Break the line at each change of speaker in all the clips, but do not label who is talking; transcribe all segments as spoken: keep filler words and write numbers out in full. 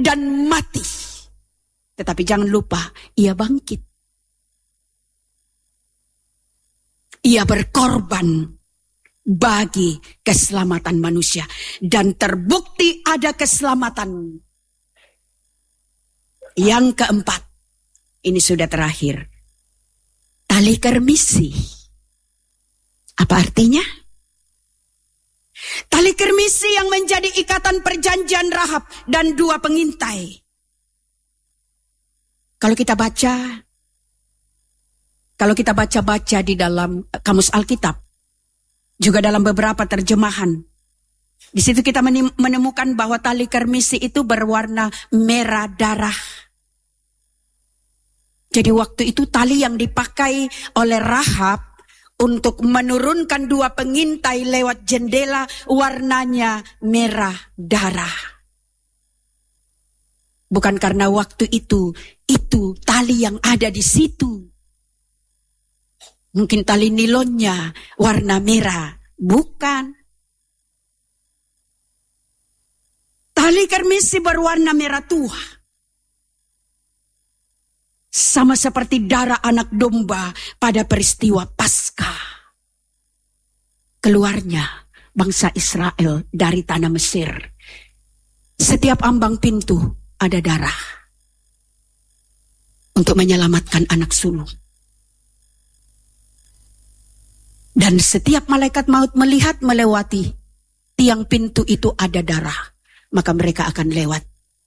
dan mati. Tetapi jangan lupa, ia bangkit. Ia berkorban bagi keselamatan manusia. Dan terbukti ada keselamatan. Yang keempat, ini sudah terakhir. Tali kermisi. Apa artinya? Tali kermisi yang menjadi ikatan perjanjian Rahab dan dua pengintai. Kalau kita baca, kalau kita baca-baca di dalam kamus Alkitab, juga dalam beberapa terjemahan, di situ kita menemukan bahwa tali kermisi itu berwarna merah darah. Jadi waktu itu tali yang dipakai oleh Rahab untuk menurunkan dua pengintai lewat jendela warnanya merah darah. Bukan karena waktu itu, itu tali yang ada di situ. Mungkin tali nilonnya warna merah. Bukan. Tali kermisi berwarna merah tua. Sama seperti darah anak domba pada peristiwa Paskah. Keluarnya bangsa Israel dari tanah Mesir. Setiap ambang pintu ada darah. Untuk menyelamatkan anak sulung. Dan setiap malaikat maut melihat melewati tiang pintu itu ada darah. Maka mereka akan lewat.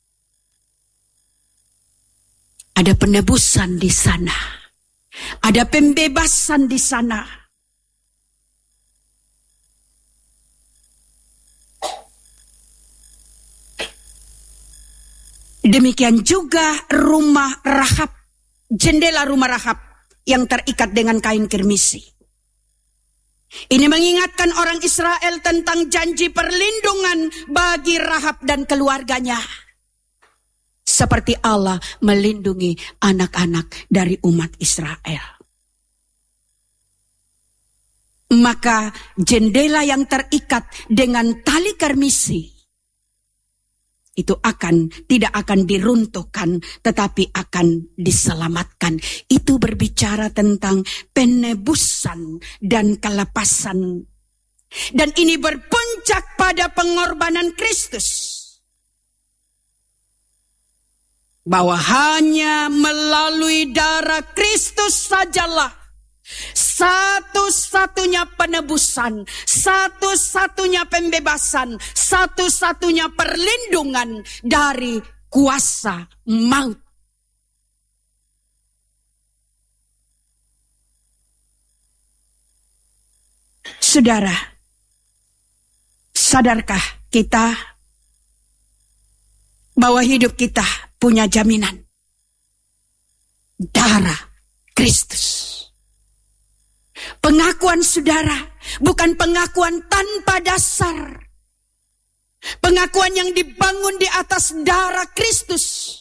Ada penebusan di sana. Ada pembebasan di sana. Demikian juga rumah Rahab, jendela rumah Rahab yang terikat dengan kain kermisi. Ini mengingatkan orang Israel tentang janji perlindungan bagi Rahab dan keluarganya. Seperti Allah melindungi anak-anak dari umat Israel. Maka jendela yang terikat dengan tali kermisi itu akan tidak akan diruntuhkan, tetapi akan diselamatkan. Itu berbicara tentang penebusan dan kelepasan. Dan ini berpuncak pada pengorbanan Kristus. Bahwa hanya melalui darah Kristus sajalah satu-satunya penebusan, satu-satunya pembebasan, satu-satunya perlindungan dari kuasa maut. Saudara, sadarkah kita bahwa hidup kita punya jaminan? Darah Kristus. Pengakuan saudara bukan pengakuan tanpa dasar. Pengakuan yang dibangun di atas darah Kristus.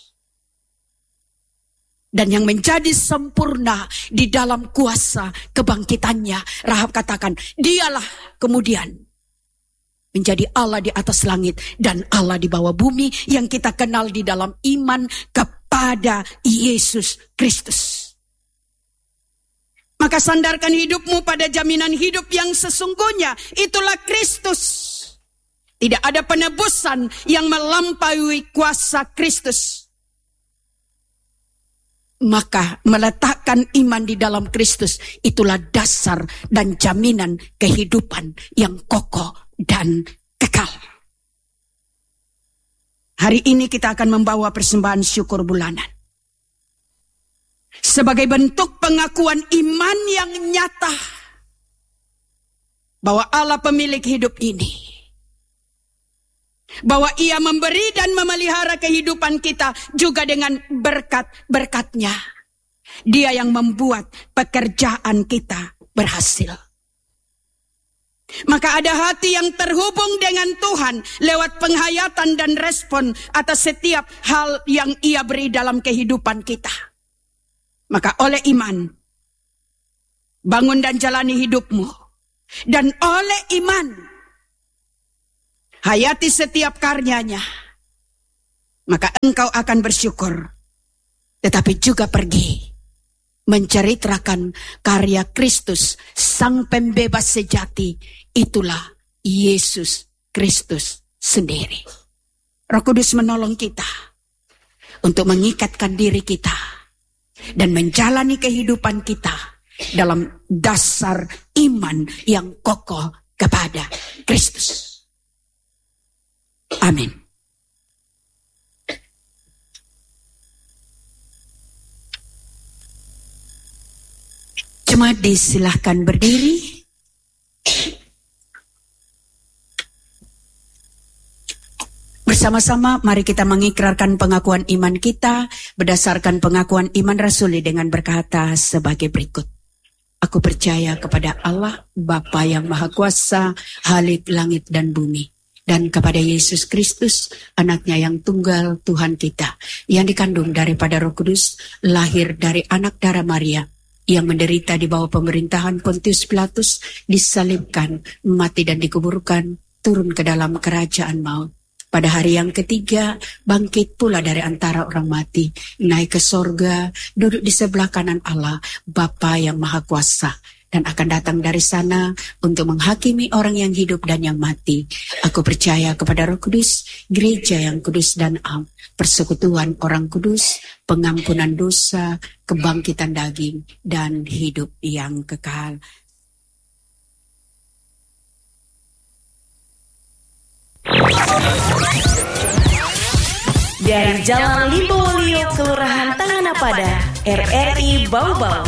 Dan yang menjadi sempurna di dalam kuasa kebangkitannya. Rahab katakan, dialah kemudian menjadi Allah di atas langit dan Allah di bawah bumi yang kita kenal di dalam iman kepada Yesus Kristus. Maka sandarkan hidupmu pada jaminan hidup yang sesungguhnya. Itulah Kristus. Tidak ada penebusan yang melampaui kuasa Kristus. Maka meletakkan iman di dalam Kristus, itulah dasar dan jaminan kehidupan yang kokoh dan kekal. Hari ini kita akan membawa persembahan syukur bulanan. Sebagai bentuk pengakuan iman yang nyata bahwa Allah pemilik hidup ini, bahwa Ia memberi dan memelihara kehidupan kita juga dengan berkat-berkatnya. Dia yang membuat pekerjaan kita berhasil. Maka ada hati yang terhubung dengan Tuhan lewat penghayatan dan respon atas setiap hal yang Ia beri dalam kehidupan kita. Maka oleh iman, bangun dan jalani hidupmu. Dan oleh iman, hayati setiap karyanya. maka engkau akan bersyukur. Tetapi juga pergi menceritakan karya Kristus, Sang Pembebas sejati. Itulah Yesus Kristus sendiri. Roh Kudus menolong kita untuk mengikatkan diri kita dan menjalani kehidupan kita dalam dasar iman yang kokoh kepada Kristus. Amin. Jemaat disilahkan berdiri. Bersama-sama mari kita mengikrarkan pengakuan iman kita berdasarkan pengakuan iman rasuli dengan berkata sebagai berikut. Aku percaya kepada Allah, Bapa yang Maha Kuasa, Halik langit dan bumi. Dan kepada Yesus Kristus, anaknya yang tunggal Tuhan kita, yang dikandung daripada Roh Kudus, lahir dari anak darah Maria, yang menderita di bawah pemerintahan Pontius Pilatus, disalibkan, mati dan dikuburkan, turun ke dalam kerajaan maut. Pada hari yang ketiga, bangkit pula dari antara orang mati, naik ke sorga, duduk di sebelah kanan Allah, Bapa yang Maha Kuasa, dan akan datang dari sana untuk menghakimi orang yang hidup dan yang mati. Aku percaya kepada Roh Kudus, gereja yang kudus dan am, persekutuan orang kudus, pengampunan dosa, kebangkitan daging, dan hidup yang kekal.
Dari Jalan Limbowolio, Kelurahan Tanganapada, R R I Bau-Bau.